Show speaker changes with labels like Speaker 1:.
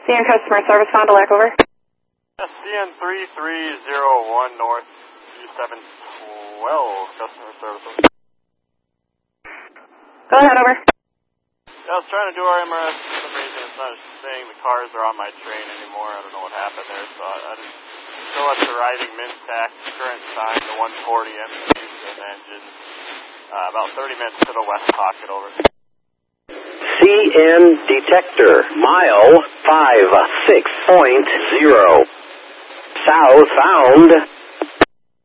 Speaker 1: CN Customer Service, Fond du Lac, over.
Speaker 2: CN 3301 North 2712 Customer Service.
Speaker 1: Go ahead, over.
Speaker 2: Yeah, I was trying to do our MRS. For some reason, it's not saying the cars are on my train anymore. I don't know what happened there, so I just show us arriving Mintac, current time, the 140 Houston engine, about 30 minutes to the west pocket, over.
Speaker 3: CN detector, mile 56.0. Southbound